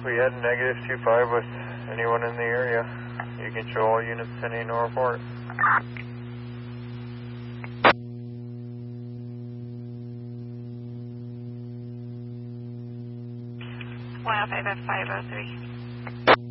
We had -25 with anyone in the area. You can show all units sending a report. One 5F 503.